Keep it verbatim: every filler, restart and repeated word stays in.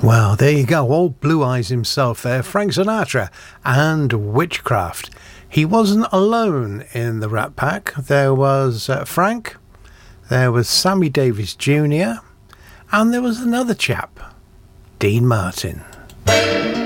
Well, there you go, old Blue Eyes himself there, Frank Sinatra and Witchcraft. He wasn't alone in the Rat Pack. There was uh, Frank, there was Sammy Davis Junior, and there was another chap, Dean Martin.